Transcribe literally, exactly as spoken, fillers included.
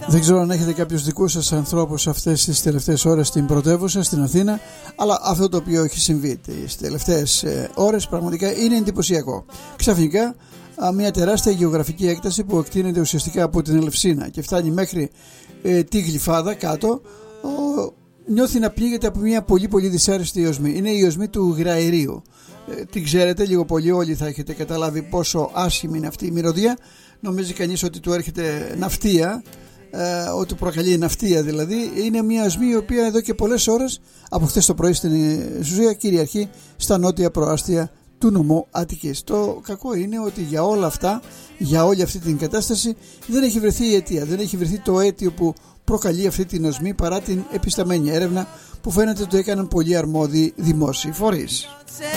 Δεν ξέρω αν έχετε κάποιους δικούς σας ανθρώπους αυτές τις τελευταίες ώρες στην πρωτεύουσα, στην Αθήνα, αλλά αυτό το οποίο έχει συμβεί τις τελευταίες ώρες πραγματικά είναι εντυπωσιακό. Ξαφνικά μια τεράστια γεωγραφική έκταση που εκτείνεται ουσιαστικά από την Ελευσίνα και φτάνει μέχρι ε, τη Γλυφάδα κάτω, ο, νιώθει να πλήγεται από μια πολύ πολύ δυσάρεστη οσμή. Είναι η οσμή του Γραερίου. Ε, την ξέρετε λίγο πολύ, όλοι θα έχετε καταλάβει πόσο άσχημη είναι αυτή η μυρωδία. Νομίζει κανείς ότι του έρχεται ναυτία, ε, ότι προκαλεί ναυτία δηλαδή. Είναι μια οσμή η οποία εδώ και πολλές ώρες από χθες το πρωί στην ουσία κυριαρχεί στα νότια προάστια του νομού Αττικής. Το κακό είναι ότι για όλα αυτά, για όλη αυτή την κατάσταση δεν έχει βρεθεί η αιτία, δεν έχει βρεθεί το αίτιο που προκαλεί αυτή την οσμή, παρά την επισταμένη έρευνα που φαίνεται ότι έκαναν πολύ αρμόδιοι δημόσιοι φορείς.